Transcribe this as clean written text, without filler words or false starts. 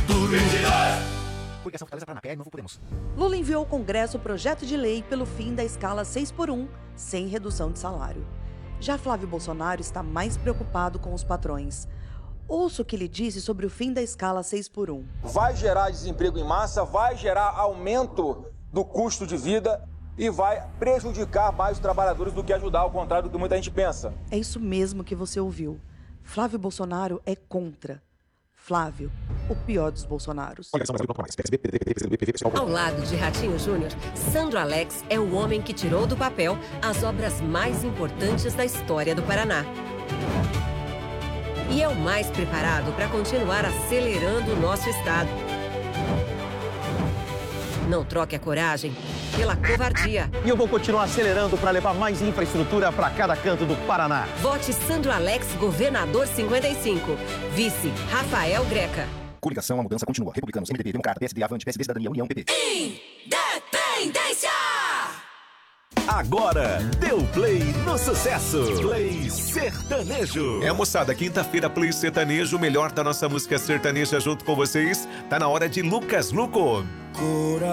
futuro. 22! Coligação Fortaleza Paraná, PL Novo Podemos. Lula enviou ao Congresso o projeto de lei pelo fim da escala 6x1, sem redução de salário. Já Flávio Bolsonaro está mais preocupado com os patrões. Ouça o que ele disse sobre o fim da escala 6x1. Vai gerar desemprego em massa, vai gerar aumento do custo de vida e vai prejudicar mais os trabalhadores do que ajudar, ao contrário do que muita gente pensa. É isso mesmo que você ouviu. Flávio Bolsonaro é contra. Flávio, o pior dos Bolsonaros. Ao lado de Ratinho Júnior, Sandro Alex é o homem que tirou do papel as obras mais importantes da história do Paraná. E é o mais preparado para continuar acelerando o nosso estado. Não troque a coragem pela covardia. E eu vou continuar acelerando para levar mais infraestrutura para cada canto do Paraná. Vote Sandro Alex, governador 55. Vice, Rafael Greca. Coligação, a mudança continua. Republicanos, MDB, Democrata, PSD, Avante, PSB, Cidadania, União, PP. Independência! Agora, deu play no sucesso. Play Sertanejo. Moçada, quinta-feira, Play Sertanejo, o melhor da nossa música sertaneja junto com vocês. Tá na hora de Lucas Luco.